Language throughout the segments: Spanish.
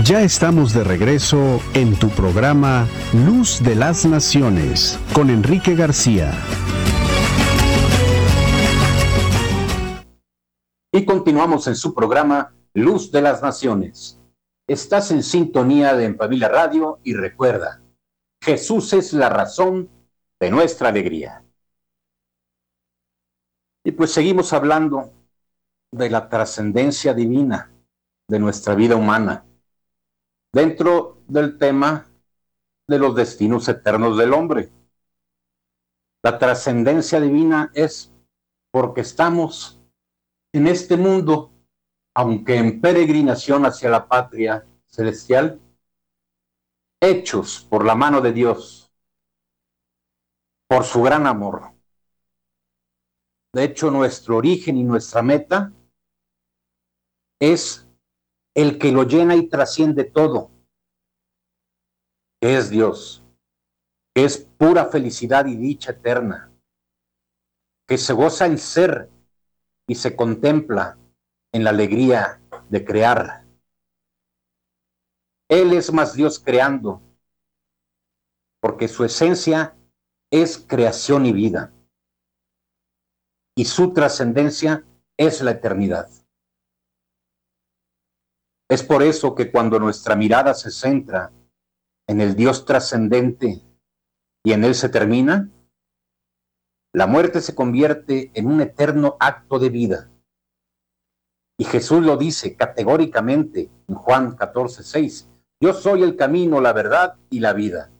Ya estamos de regreso en tu programa Luz de las Naciones con Enrique García. Y continuamos en su programa Luz de las Naciones. Estás en sintonía de En Familia Radio y recuerda, Jesús es la razón de nuestra alegría. Y pues seguimos hablando de la trascendencia divina de nuestra vida humana, dentro del tema de los destinos eternos del hombre. La trascendencia divina es porque estamos en este mundo, aunque en peregrinación hacia la patria celestial, hechos por la mano de Dios, por su gran amor. De hecho, nuestro origen y nuestra meta es el que lo llena y trasciende todo, que es Dios, que es pura felicidad y dicha eterna, que se goza en ser y se contempla en la alegría de crear. Él es más Dios creando, porque su esencia es creación y vida, y su trascendencia es la eternidad. Es por eso que cuando nuestra mirada se centra en el Dios trascendente y en Él se termina, la muerte se convierte en un eterno acto de vida. Y Jesús lo dice categóricamente en Juan 14:6, yo soy el camino, la verdad y la vida.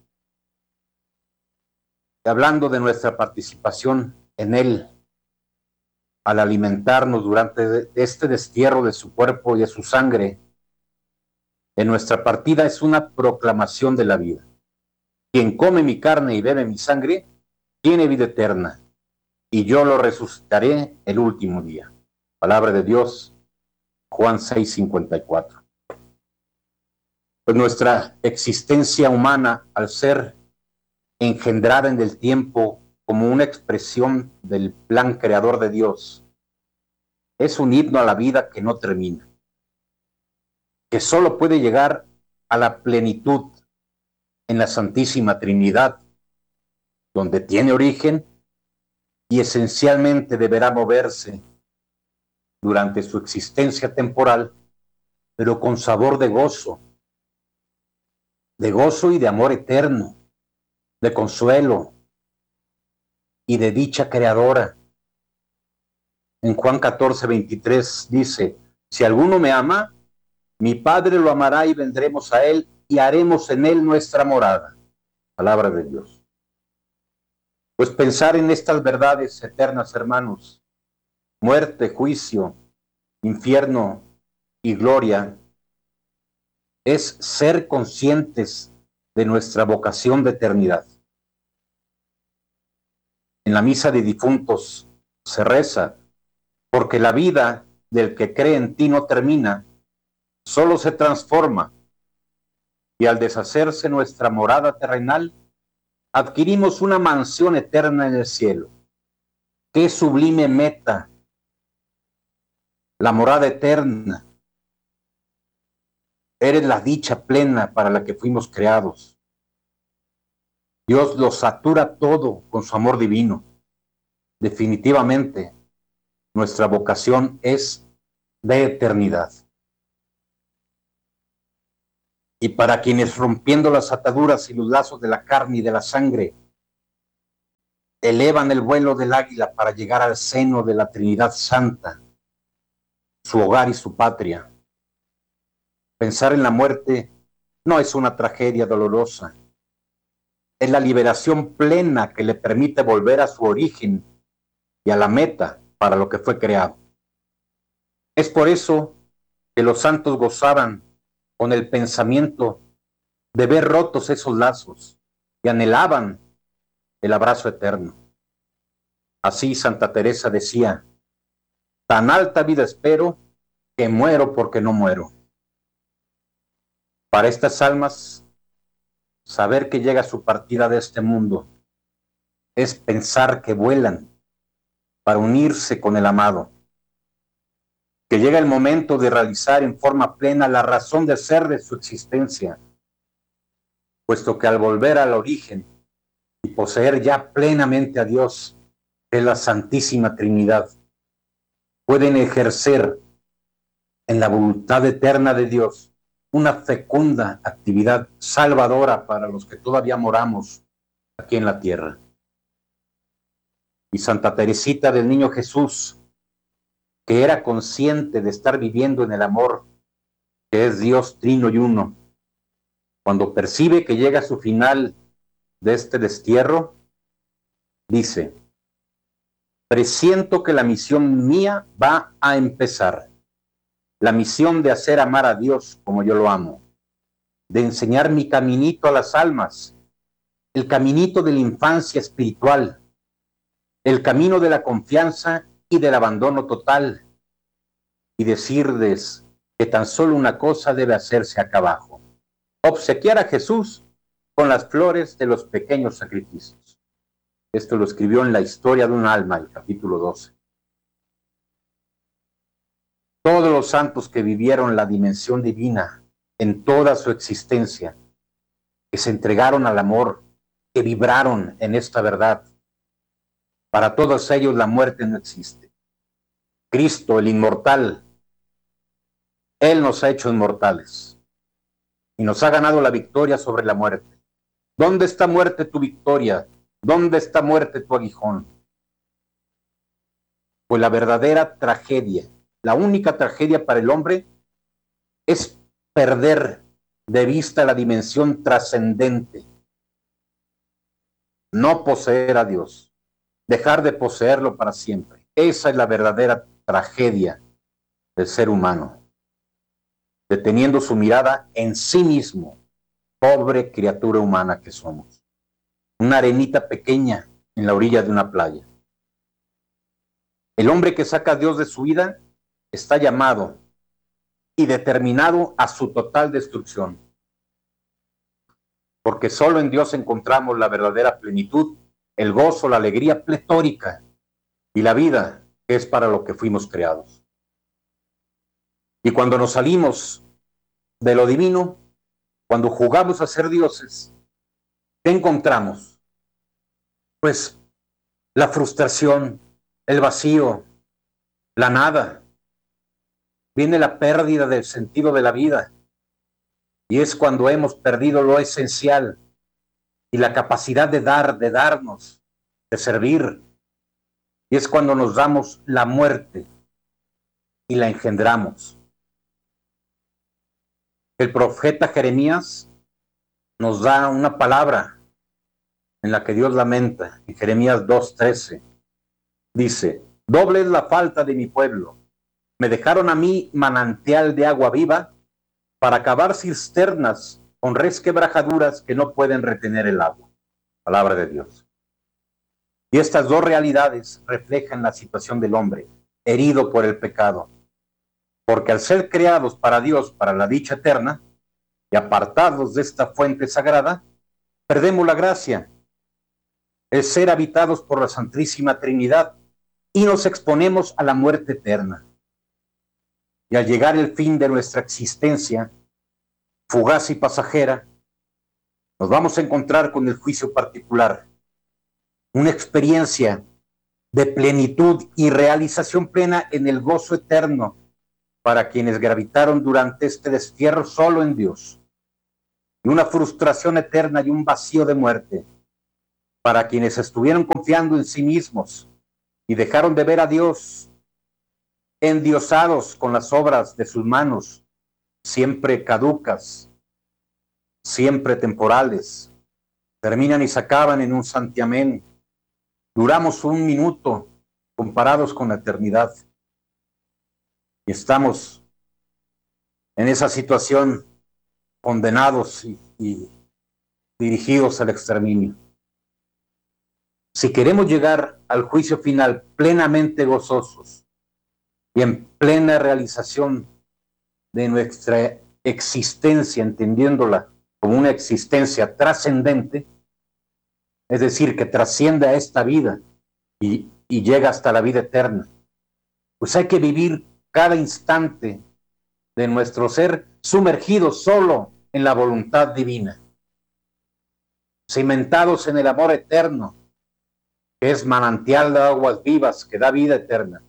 Y hablando de nuestra participación en Él, al alimentarnos durante este destierro de su cuerpo y de su sangre, en nuestra partida es una proclamación de la vida. Quien come mi carne y bebe mi sangre, tiene vida eterna, y yo lo resucitaré el último día. Palabra de Dios, Juan 6:54. Pues nuestra existencia humana, al ser engendrada en el tiempo como una expresión del plan creador de Dios, es un himno a la vida que no termina, que solo puede llegar a la plenitud en la Santísima Trinidad, donde tiene origen y esencialmente deberá moverse durante su existencia temporal, pero con sabor de gozo y de amor eterno, de consuelo y de dicha creadora. En Juan 14:23 dice, si alguno me ama, mi Padre lo amará y vendremos a él y haremos en él nuestra morada. Palabra de Dios. Pues pensar en estas verdades eternas, hermanos, muerte, juicio, infierno y gloria, es ser conscientes de nuestra vocación de eternidad. En la misa de difuntos se reza, porque la vida del que cree en ti no termina, solo se transforma, y al deshacerse nuestra morada terrenal, adquirimos una mansión eterna en el cielo. ¡Qué sublime meta! La morada eterna. Eres la dicha plena para la que fuimos creados. Dios lo satura todo con su amor divino. Definitivamente, nuestra vocación es de eternidad. Y para quienes rompiendo las ataduras y los lazos de la carne y de la sangre, elevan el vuelo del águila para llegar al seno de la Trinidad Santa, su hogar y su patria. Pensar en la muerte no es una tragedia dolorosa, es la liberación plena que le permite volver a su origen y a la meta para lo que fue creado. Es por eso que los santos gozaban con el pensamiento de ver rotos esos lazos y anhelaban el abrazo eterno. Así Santa Teresa decía, tan alta vida espero que muero porque no muero. Para estas almas, saber que llega su partida de este mundo es pensar que vuelan para unirse con el amado. que llega el momento de realizar en forma plena la razón de ser de su existencia, puesto que al volver al origen y poseer ya plenamente a Dios, que es la Santísima Trinidad, pueden ejercer en la voluntad eterna de Dios una fecunda actividad salvadora para los que todavía moramos aquí en la tierra. Y Santa Teresita del Niño Jesús, que era consciente de estar viviendo en el amor, que es Dios trino y uno, cuando percibe que llega a su final de este destierro, dice: presiento que la misión mía va a empezar, la misión de hacer amar a Dios como yo lo amo, de enseñar mi caminito a las almas, el caminito de la infancia espiritual, el camino de la confianza y del abandono total, y decirles que tan solo una cosa debe hacerse acá abajo: obsequiar a Jesús con las flores de los pequeños sacrificios. Esto lo escribió en La Historia de un Alma, el capítulo 12. Todos los santos que vivieron la dimensión divina en toda su existencia, que se entregaron al amor, que vibraron en esta verdad, para todos ellos la muerte no existe. Cristo, el inmortal, Él nos ha hecho inmortales y nos ha ganado la victoria sobre la muerte. ¿Dónde está, muerte, tu victoria? ¿Dónde está, muerte, tu aguijón? Pues la verdadera tragedia, la única tragedia para el hombre, es perder de vista la dimensión trascendente, no poseer a Dios, dejar de poseerlo para siempre. Esa es la verdadera tragedia del ser humano, deteniendo su mirada en sí mismo, pobre criatura humana que somos, una arenita pequeña en la orilla de una playa. El hombre que saca a Dios de su vida está llamado y determinado a su total destrucción, porque solo en Dios encontramos la verdadera plenitud, el gozo, la alegría pletórica y la vida que es para lo que fuimos creados. Y cuando nos salimos de lo divino, cuando jugamos a ser dioses, ¿qué encontramos? Pues la frustración, el vacío, la nada. Viene la pérdida del sentido de la vida. Y es cuando hemos perdido lo esencial y la capacidad de dar, de darnos, de servir. Y es cuando nos damos la muerte y la engendramos. El profeta Jeremías nos da una palabra en la que Dios lamenta. En Jeremías 2:13 dice: doble es la falta de mi pueblo. Me dejaron a mí manantial de agua viva para cavar cisternas con resquebrajaduras que no pueden retener el agua. Palabra de Dios. Y estas dos realidades reflejan la situación del hombre, herido por el pecado. Porque al ser creados para Dios, para la dicha eterna, y apartados de esta fuente sagrada, perdemos la gracia, el ser habitados por la Santísima Trinidad, y nos exponemos a la muerte eterna. Y al llegar el fin de nuestra existencia, fugaz y pasajera, nos vamos a encontrar con el juicio particular, una experiencia de plenitud y realización plena en el gozo eterno para quienes gravitaron durante este destierro solo en Dios, y una frustración eterna y un vacío de muerte para quienes estuvieron confiando en sí mismos y dejaron de ver a Dios, endiosados con las obras de sus manos, siempre caducas, siempre temporales, terminan y se acaban en un santiamén. Duramos un minuto comparados con la eternidad. Y estamos en esa situación condenados y dirigidos al exterminio. Si queremos llegar al juicio final plenamente gozosos y en plena realización de nuestra existencia, entendiéndola como una existencia trascendente, es decir, que trasciende a esta vida y llega hasta la vida eterna, pues hay que vivir cada instante de nuestro ser sumergidos solo en la voluntad divina, cimentados en el amor eterno, que es manantial de aguas vivas que da vida eterna.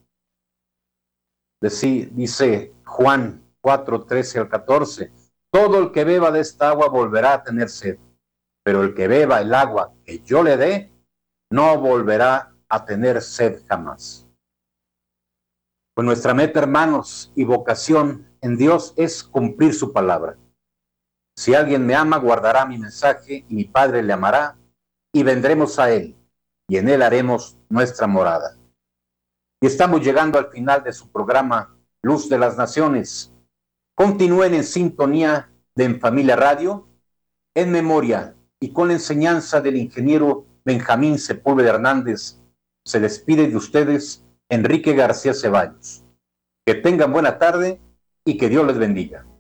Dice Juan 4, 13 al 14, todo el que beba de esta agua volverá a tener sed, pero el que beba el agua que yo le dé, no volverá a tener sed jamás. Pues nuestra meta, hermanos, y vocación en Dios es cumplir su palabra. Si alguien me ama, guardará mi mensaje, y mi Padre le amará, y vendremos a él, y en él haremos nuestra morada. Y estamos llegando al final de su programa Luz de las Naciones. Continúen en sintonía de En Familia Radio, en memoria y con la enseñanza del ingeniero Benjamín Sepúlveda Hernández. Se despide de ustedes Enrique García Ceballos. Que tengan buena tarde y que Dios les bendiga.